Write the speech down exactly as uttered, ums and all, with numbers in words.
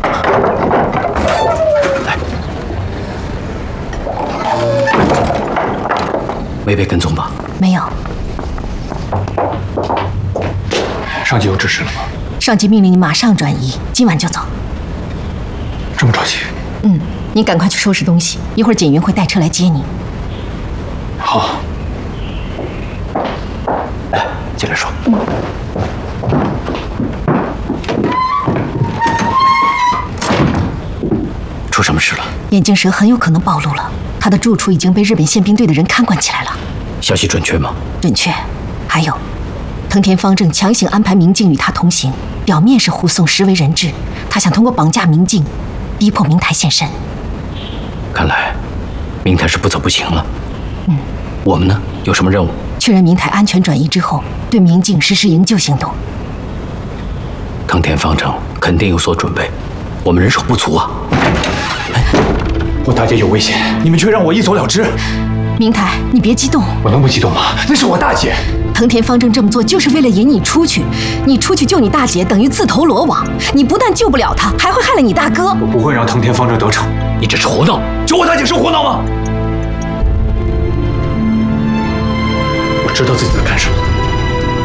来，没被跟踪吧？ 没有。 上级有指示了吗？ 上级命令你马上转移，今晚就走。 这么着急？ 嗯，你赶快去收拾东西，一会儿锦云会带车来接你。 好。 来，进来说。 嗯。 出什么事了？ 眼镜蛇很有可能暴露了，他的住处已经被日本宪兵队的人看管起来了。 消息准确吗？ 准确。还有，藤田方正强行安排明镜与他同行，表面是护送，实为人质。他想通过绑架明镜，逼迫明台现身。 看来，明台是不走不行了。 嗯， 我们呢？有什么任务？ 确认明台安全转移之后，对明镜实施营救行动。 藤田方正肯定有所准备，我们人手不足啊。 我大姐有危险，你们却让我一走了之。 明台，你别激动。 我能不激动吗？那是我大姐。 藤田方正这么做就是为了引你出去，你出去救你大姐，等于自投罗网。你不但救不了她，还会害了你大哥。 我不会让藤田方正得逞。 你这是胡闹！ 救我大姐是胡闹吗？我知道自己在干什么。